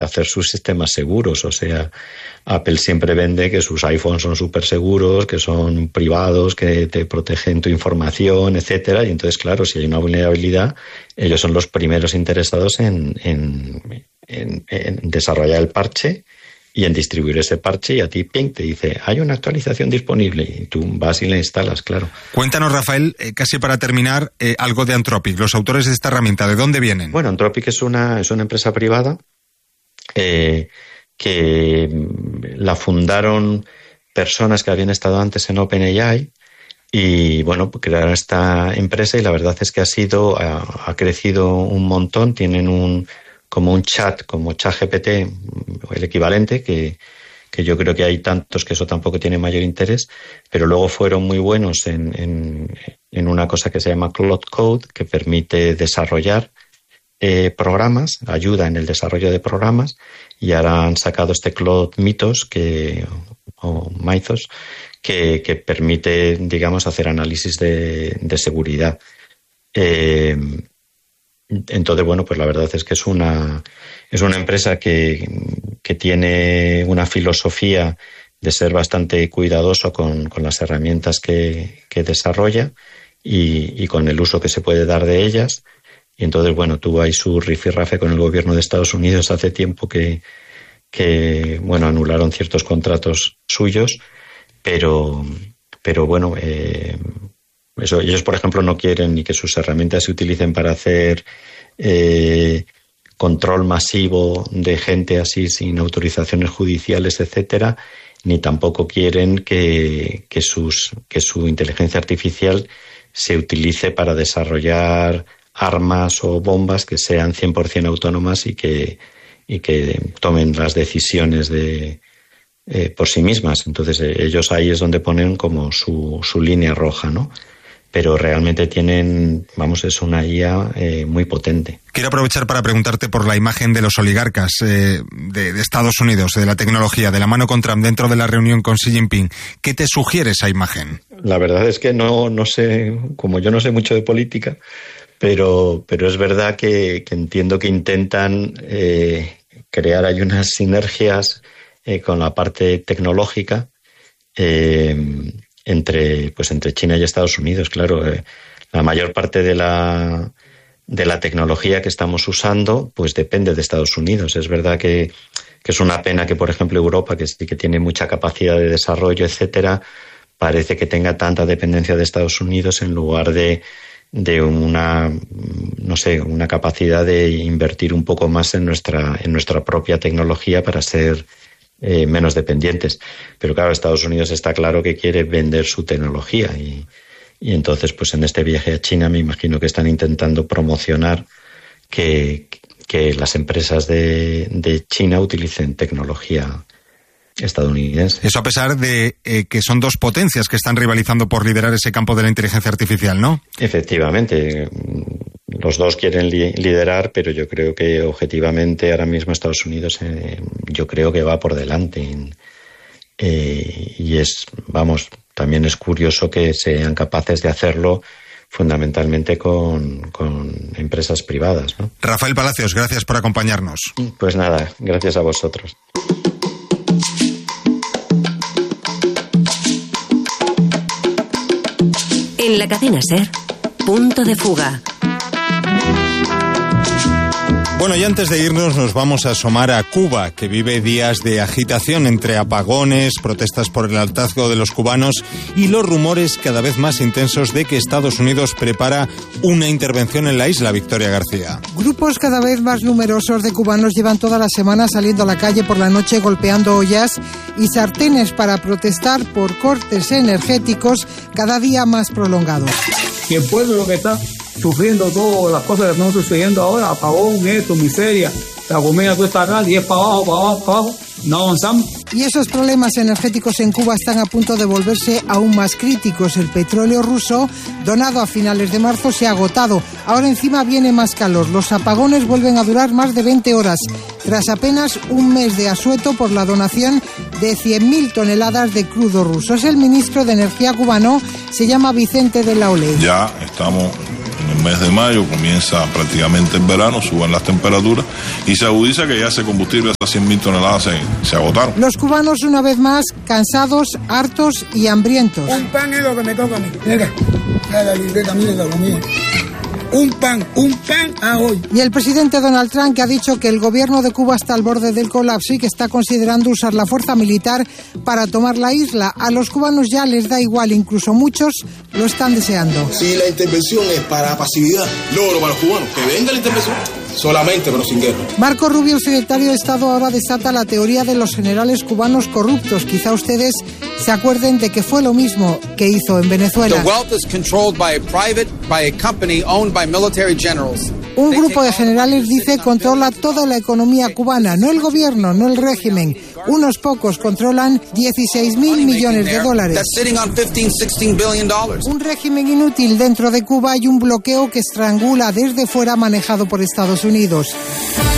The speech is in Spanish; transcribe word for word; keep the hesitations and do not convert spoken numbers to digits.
hacer sus sistemas seguros. O sea, Apple siempre vende que sus iPhones son súper seguros, que son privados, que te protegen tu información, etcétera. Y entonces, claro, si hay una vulnerabilidad, ellos son los primeros interesados en, en, en, en desarrollar el parche y en distribuir ese parche, y a ti, ping, te dice, hay una actualización disponible, y tú vas y la instalas, claro. Cuéntanos, Rafael, eh, casi para terminar, eh, algo de Anthropic, los autores de esta herramienta, ¿de dónde vienen? Bueno, Anthropic es una, es una empresa privada eh, que la fundaron personas que habían estado antes en OpenAI, y bueno, crearon esta empresa, y la verdad es que ha sido, ha, ha crecido un montón. Tienen un como un chat, como ChatGPT, el equivalente, que, que yo creo que hay tantos que eso tampoco tiene mayor interés, pero luego fueron muy buenos en, en, en una cosa que se llama Claude Code, que permite desarrollar eh, programas, ayuda en el desarrollo de programas, y ahora han sacado este Claude Mythos, que, o Mythos, que, que permite, digamos, hacer análisis de, de seguridad. Eh, Entonces, bueno, pues la verdad es que es una, es una empresa que, que tiene una filosofía de ser bastante cuidadoso con, con las herramientas que, que desarrolla y, y con el uso que se puede dar de ellas. Y entonces, bueno, tuvo ahí su rifirrafe con el gobierno de Estados Unidos hace tiempo que, que bueno, anularon ciertos contratos suyos, pero, pero bueno, eh, Eso, ellos, por ejemplo, no quieren ni que sus herramientas se utilicen para hacer eh, control masivo de gente así sin autorizaciones judiciales, etcétera, ni tampoco quieren que, que, sus, que su inteligencia artificial se utilice para desarrollar armas o bombas que sean cien por ciento autónomas y que, y que tomen las decisiones de, eh, por sí mismas. Entonces, eh, ellos ahí es donde ponen como su, su línea roja, ¿no? Pero realmente tienen, vamos, es una I A eh, muy potente. Quiero aprovechar para preguntarte por la imagen de los oligarcas eh, de, de Estados Unidos, de la tecnología, de la mano con Trump dentro de la reunión con Xi Jinping. ¿Qué te sugiere esa imagen? La verdad es que no, no sé, como yo no sé mucho de política, pero, pero es verdad que, que entiendo que intentan eh, crear ahí unas sinergias eh, con la parte tecnológica, eh, entre pues entre China y Estados Unidos. Claro, eh, la mayor parte de la de la tecnología que estamos usando pues depende de Estados Unidos. Es verdad que, que es una pena que, por ejemplo, Europa, que sí que tiene mucha capacidad de desarrollo, etcétera, parece que tenga tanta dependencia de Estados Unidos en lugar de de una no sé, una capacidad de invertir un poco más en nuestra en nuestra propia tecnología para ser Eh, menos dependientes. Pero claro, Estados Unidos está claro que quiere vender su tecnología y, y entonces pues en este viaje a China me imagino que están intentando promocionar que, que las empresas de, de China utilicen tecnología estadounidense. Eso a pesar de eh, que son dos potencias que están rivalizando por liderar ese campo de la inteligencia artificial, ¿no? Efectivamente. Los dos quieren li- liderar, pero yo creo que objetivamente ahora mismo Estados Unidos eh, yo creo que va por delante. Eh, y es, vamos, también es curioso que sean capaces de hacerlo fundamentalmente con, con empresas privadas, ¿no? Rafael Palacios, gracias por acompañarnos. Pues nada, gracias a vosotros. En la cadena SER, Punto de Fuga. Bueno, y antes de irnos nos vamos a asomar a Cuba, que vive días de agitación entre apagones, protestas por el hartazgo de los cubanos y los rumores cada vez más intensos de que Estados Unidos prepara una intervención en la isla. Victoria García. Grupos cada vez más numerosos de cubanos llevan toda la semana saliendo a la calle por la noche golpeando ollas y sartenes para protestar por cortes energéticos cada día más prolongados. Y el pueblo lo que está sufriendo todas las cosas que están sucediendo ahora, apagón, esto, miseria, la comida tú está acá y es para abajo, para abajo, para abajo, no avanzamos. Y esos problemas energéticos en Cuba están a punto de volverse aún más críticos. El petróleo ruso, donado a finales de marzo, se ha agotado. Ahora encima viene más calor. Los apagones vuelven a durar más de veinte horas, tras apenas un mes de asueto por la donación de cien mil toneladas de crudo ruso. Es el ministro de Energía cubano, se llama Vicente de la Olea. Ya estamos el mes de mayo comienza prácticamente el verano, suben las temperaturas y se agudiza que ya ese combustible, esas cien mil toneladas se, se agotaron. Los cubanos, una vez más, cansados, hartos y hambrientos. Un pan es lo que me toca a mí. Mira, la libreta, mira la comida. Un pan, un pan a hoy. Y el presidente Donald Trump, que ha dicho que el gobierno de Cuba está al borde del colapso y que está considerando usar la fuerza militar para tomar la isla. A los cubanos ya les da igual, incluso muchos lo están deseando. Si la intervención es para pasividad, logro para los cubanos, que venga la intervención. Solamente, pero sin guerra. Marco Rubio, el secretario de Estado, ahora desata la teoría de los generales cubanos corruptos. Quizá ustedes se acuerden de que fue lo mismo que hizo en Venezuela. The wealth is controlled by a private, by a company owned by military generals. Un grupo de generales, dice, controla toda la economía cubana, no el gobierno, no el régimen. Unos pocos controlan dieciséis mil millones de dólares. Un régimen inútil dentro de Cuba y un bloqueo que estrangula desde fuera manejado por Estados Unidos.